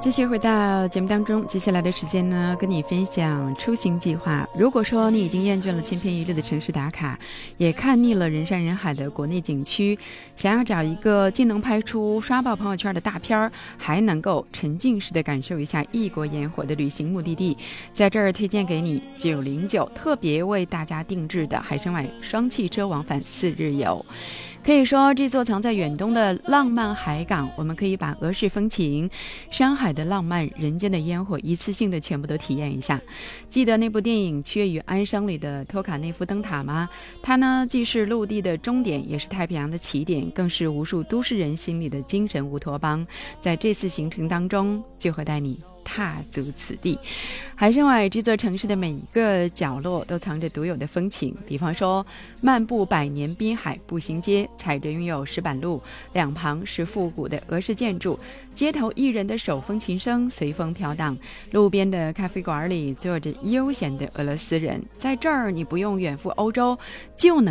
继续回到节目当中，接下来的时间呢，跟你分享出行计划。如果说你已经厌倦了千篇一律的城市打卡，也看腻了人山人海的国内景区，想要找一个既能拍出刷爆朋友圈的大片儿，还能够沉浸式的感受一下异国烟火的旅行目的地，在这儿推荐给你909特别为大家定制的海参崴双汽车往返4日游。可以说，这座藏在远东的浪漫海港，我们可以把俄式风情、山海的浪漫、人间的烟火一次性的全部都体验一下。记得那部电影《七月与安生》里的托卡内夫灯塔吗？它呢，既是陆地的终点，也是太平洋的起点，更是无数都市人心里的精神乌托邦。在这次行程当中，就会带你踏足此地。海参崴这座城市的每一个角落都藏着独有的风情，比方说漫步百年滨海步行街，踩着拥有石板路，两旁是复古的俄式建筑，街头艺人的手风琴声随风飘荡，路边的咖啡馆里坐着悠闲的俄罗斯人。在这儿你不用远赴欧洲，就能